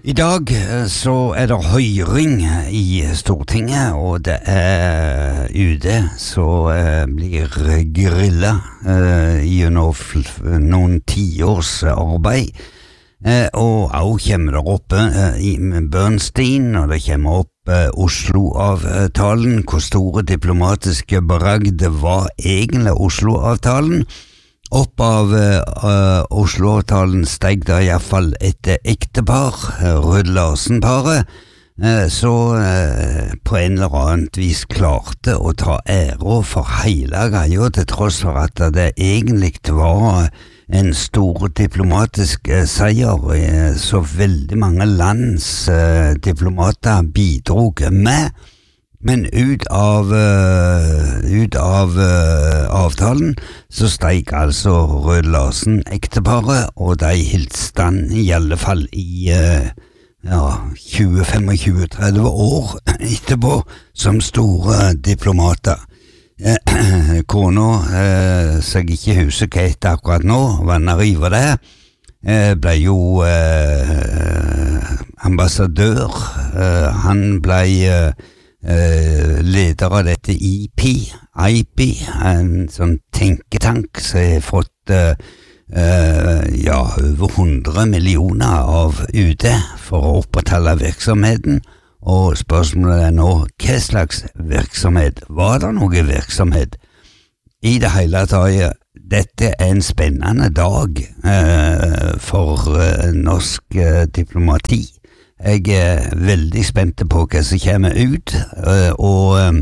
I dag så det høring i Stortinget, og det UD som blir grillet gjennom noen tiårs arbeid. Og også kommer det opp Bernstein, og det kommer opp Oslo-avtalen. Hvor store diplomatiske bragd var egentlig Oslo-avtalen? Opp av Oslo-avtalen steg det i hvert fall et ektepar, Rød-Larsen-paret, så på en eller annen vis klarte å ta ære for hele greia, til tross for at det egentlig var en stor diplomatisk seier, så veldig mange lands diplomater bidrog med. Men ut av avtalen så steg altså Rød-Larsen ekteparet, og de hilt stand i alle fall i 20-25-30 år etterpå som store diplomater. Kona, så jeg ikke husker hva etter akkurat nå, var nariva der, ble jo ambassadør. Han ble leder av dette IP, en sånn tenketank som har fått over 100 millioner av UD for å opprettholde virksomheten, og spørsmålet nå, hva slags virksomhet? Var det noe virksomhet? I det hele tatt, dette en spennende dag for norsk diplomati. Jeg veldig spent på hva som kommer ut, og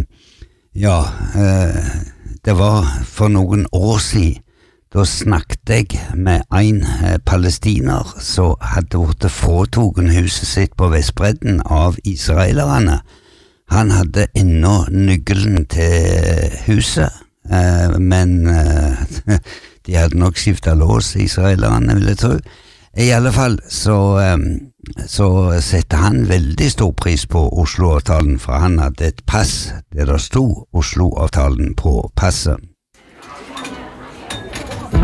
det var for noen år siden. Da snakket jeg med en palestiner som hadde vært fråtatt huset sitt på Vestbredden av israelerne. Han hadde ennå nøkkelen til huset, men de hadde nok skiftet lås, israelerne, vil jeg tro. I alle fall så setter han veldig stor pris på Oslo-avtalen, for han hadde et pass der det stod Oslo-avtalen på passet.